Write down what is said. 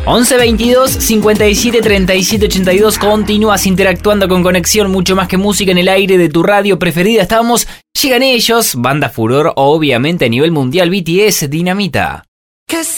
11 22 57 37 82. Continúas interactuando con Conexión, mucho más que música en el aire de tu radio preferida. Estábamos, llegan ellos, banda furor obviamente a nivel mundial, BTS, Dinamita.